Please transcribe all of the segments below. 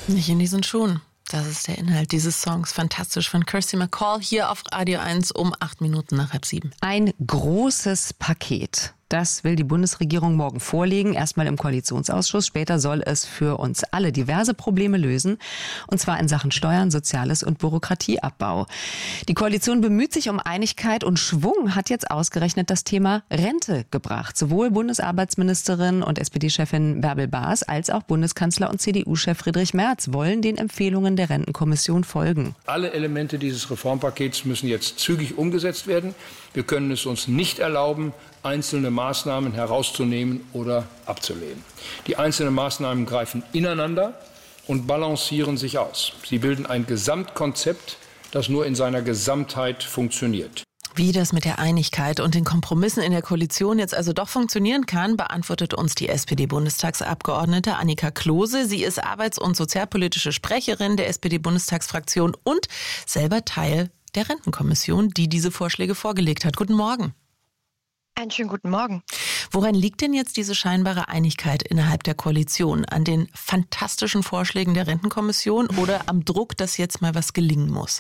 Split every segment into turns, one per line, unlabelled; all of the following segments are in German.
Nicht in diesen Schuhen. Das ist der Inhalt dieses Songs. Fantastisch von Kirsty MacColl hier auf Radio 1 um 7:08.
Ein großes Paket. Das will die Bundesregierung morgen vorlegen, erstmal im Koalitionsausschuss. Später soll es für uns alle diverse Probleme lösen, und zwar in Sachen Steuern, Soziales und Bürokratieabbau. Die Koalition bemüht sich um Einigkeit, und Schwung hat jetzt ausgerechnet das Thema Rente gebracht. Sowohl Bundesarbeitsministerin und SPD-Chefin Bärbel Baas als auch Bundeskanzler und CDU-Chef Friedrich Merz wollen den Empfehlungen der Rentenkommission folgen.
Alle Elemente dieses Reformpakets müssen jetzt zügig umgesetzt werden. Wir können es uns nicht erlauben, einzelne Maßnahmen herauszunehmen oder abzulehnen. Die einzelnen Maßnahmen greifen ineinander und balancieren sich aus. Sie bilden ein Gesamtkonzept, das nur in seiner Gesamtheit funktioniert.
Wie das mit der Einigkeit und den Kompromissen in der Koalition jetzt also doch funktionieren kann, beantwortet uns die SPD-Bundestagsabgeordnete Annika Klose. Sie ist arbeits- und sozialpolitische Sprecherin der SPD-Bundestagsfraktion und selber Teil der Rentenkommission, die diese Vorschläge vorgelegt hat. Guten Morgen.
Einen schönen guten Morgen.
Woran liegt denn jetzt diese scheinbare Einigkeit innerhalb der Koalition? An den fantastischen Vorschlägen der Rentenkommission oder am Druck, dass jetzt mal was gelingen muss?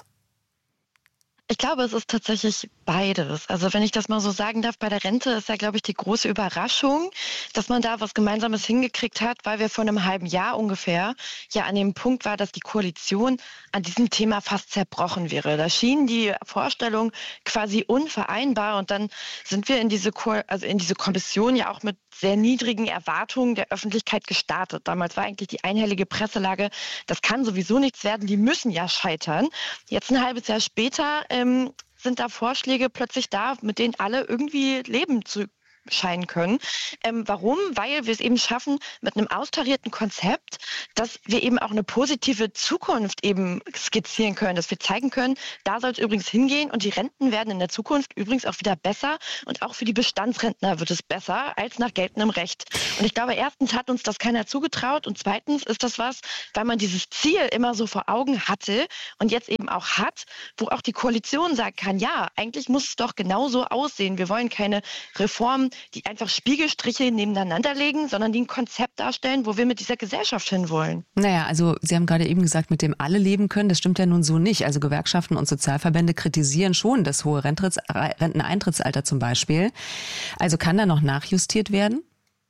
Ich glaube, es ist tatsächlich beides. Also wenn ich das mal so sagen darf, bei der Rente ist ja, glaube ich, die große Überraschung, dass man da was Gemeinsames hingekriegt hat, weil wir vor einem halben Jahr ungefähr ja an dem Punkt war, dass die Koalition an diesem Thema fast zerbrochen wäre. Da schienen die Vorstellungen quasi unvereinbar, und dann sind wir in diese Kommission ja auch mit sehr niedrigen Erwartungen der Öffentlichkeit gestartet. Damals war eigentlich die einhellige Presselage, das kann sowieso nichts werden, die müssen ja scheitern. Jetzt ein halbes Jahr später sind da Vorschläge plötzlich da, mit denen alle irgendwie leben zu scheinen können. Warum? Weil wir es eben schaffen, mit einem austarierten Konzept, dass wir eben auch eine positive Zukunft eben skizzieren können, dass wir zeigen können, da soll es übrigens hingehen, und die Renten werden in der Zukunft übrigens auch wieder besser, und auch für die Bestandsrentner wird es besser als nach geltendem Recht. Und ich glaube, erstens hat uns das keiner zugetraut, und zweitens ist das was, weil man dieses Ziel immer so vor Augen hatte und jetzt eben auch hat, wo auch die Koalition sagen kann, ja, eigentlich muss es doch genauso aussehen. Wir wollen keine Reform, die einfach Spiegelstriche nebeneinander legen, sondern die ein Konzept darstellen, wo wir mit dieser Gesellschaft hinwollen.
Naja, also Sie haben gerade eben gesagt, mit dem alle leben können. Das stimmt ja nun so nicht. Also Gewerkschaften und Sozialverbände kritisieren schon das hohe Renteneintrittsalter zum Beispiel. Also kann da noch nachjustiert werden?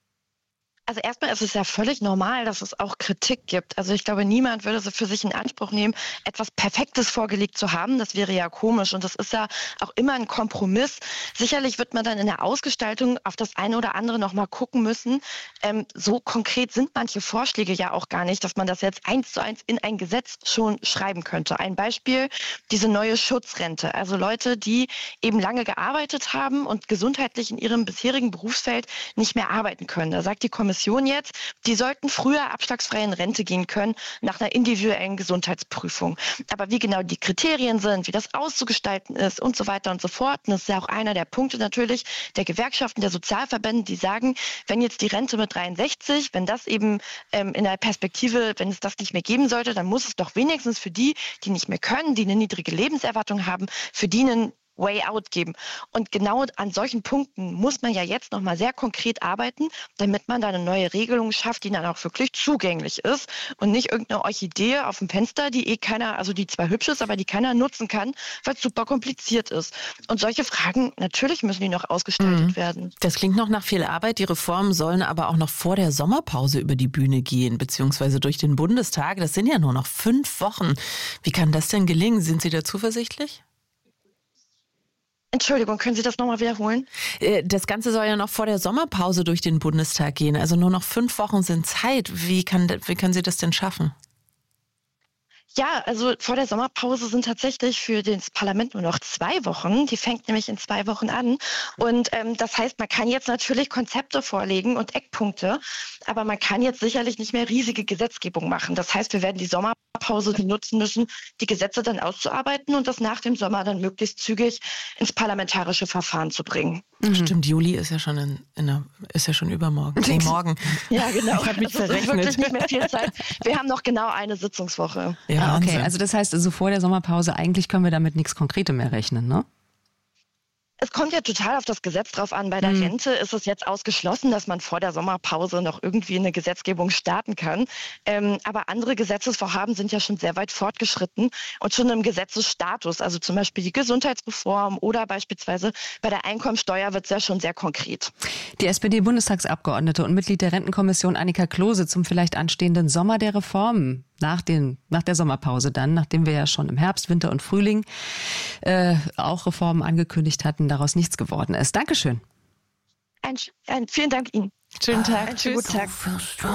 Also erstmal ist es ja völlig normal, dass es auch Kritik gibt. Also ich glaube, niemand würde für sich in Anspruch nehmen, etwas Perfektes vorgelegt zu haben. Das wäre ja komisch, und das ist ja auch immer ein Kompromiss. Sicherlich wird man dann in der Ausgestaltung auf das eine oder andere noch mal gucken müssen. So konkret sind manche Vorschläge ja auch gar nicht, dass man das jetzt 1:1 in ein Gesetz schon schreiben könnte. Ein Beispiel, diese neue Schutzrente. Also Leute, die eben lange gearbeitet haben und gesundheitlich in ihrem bisherigen Berufsfeld nicht mehr arbeiten können. Da sagt die Kommission jetzt, die sollten früher abschlagsfrei in Rente gehen können nach einer individuellen Gesundheitsprüfung. Aber wie genau die Kriterien sind, wie das auszugestalten ist und so weiter und so fort, und das ist ja auch einer der Punkte natürlich der Gewerkschaften, der Sozialverbände, die sagen, wenn jetzt die Rente mit 63, wenn das eben in der Perspektive, wenn es das nicht mehr geben sollte, dann muss es doch wenigstens für die, die nicht mehr können, die eine niedrige Lebenserwartung haben, für die einen Way out geben. Und genau an solchen Punkten muss man ja jetzt nochmal sehr konkret arbeiten, damit man da eine neue Regelung schafft, die dann auch wirklich zugänglich ist und nicht irgendeine Orchidee auf dem Fenster, die keiner, also die zwar hübsch ist, aber die keiner nutzen kann, weil es super kompliziert ist. Und solche Fragen, natürlich müssen die noch ausgestaltet werden.
Das klingt noch nach viel Arbeit. Die Reformen sollen aber auch noch vor der Sommerpause über die Bühne gehen, beziehungsweise durch den Bundestag. Das sind ja nur noch 5 Wochen. Wie kann das denn gelingen? Sind Sie da zuversichtlich?
Entschuldigung, können Sie das nochmal wiederholen?
Das Ganze soll ja noch vor der Sommerpause durch den Bundestag gehen. Also nur noch 5 Wochen sind Zeit. Wie kann sie das denn schaffen?
Ja, also vor der Sommerpause sind tatsächlich für das Parlament nur noch 2 Wochen. Die fängt nämlich in 2 Wochen an. Und das heißt, man kann jetzt natürlich Konzepte vorlegen und Eckpunkte, aber man kann jetzt sicherlich nicht mehr riesige Gesetzgebung machen. Das heißt, wir werden die Sommerpause nutzen müssen, die Gesetze dann auszuarbeiten und das nach dem Sommer dann möglichst zügig ins parlamentarische Verfahren zu bringen.
Stimmt, Juli ist ja schon ist ja schon übermorgen. Nee, morgen.
Ja, genau.
Ich habe mich verrechnet.
Es ist wirklich nicht mehr viel Zeit. Wir haben noch genau eine Sitzungswoche.
Ja,
okay, also das heißt, also vor der Sommerpause eigentlich können wir damit nichts Konkretes mehr rechnen, ne?
Es kommt ja total auf das Gesetz drauf an. Bei der Rente ist es jetzt ausgeschlossen, dass man vor der Sommerpause noch irgendwie eine Gesetzgebung starten kann. Aber andere Gesetzesvorhaben sind ja schon sehr weit fortgeschritten und schon im Gesetzesstatus. Also zum Beispiel die Gesundheitsreform oder beispielsweise bei der Einkommensteuer wird es ja schon sehr konkret.
Die SPD-Bundestagsabgeordnete und Mitglied der Rentenkommission Annika Klose zum vielleicht anstehenden Sommer der Reformen. Nach der Sommerpause dann, nachdem wir ja schon im Herbst, Winter und Frühling auch Reformen angekündigt hatten, daraus nichts geworden ist. Dankeschön.
Vielen Dank Ihnen.
Schönen Tag.
Einen schönen guten Tag.